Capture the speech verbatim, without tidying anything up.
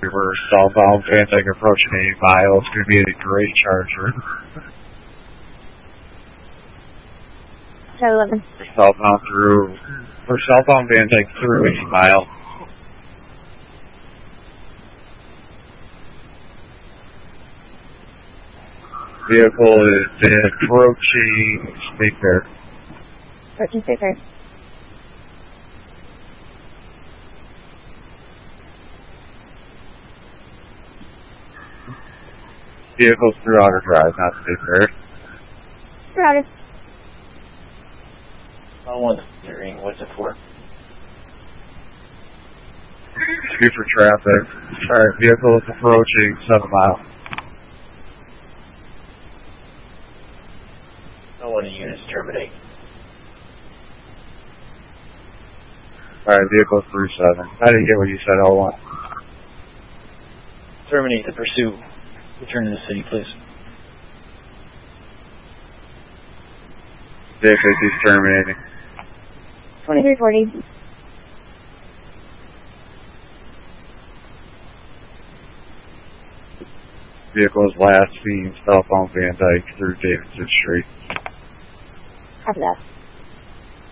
Reverse southbound Van Dyke approaching eight mile. It's going to be a great charger. eleven. Southbound through, for southbound Van Dyke through eight mile. Vehicle is approaching State Fair. Approaching State Fair. Vehicles through Outer Drive, not State Fair. Routed. I want steering. What's it for? Due for traffic. Alright, vehicle is approaching seven mile. I want a unit to terminate. Alright, vehicle three seven. I didn't get what you said, oh one. Terminate the pursuit. Return to the city, please. Vehicle is terminating. twenty-three forty. Vehicle is last seen southbound Van Dyke through Davidson Street. Copy that.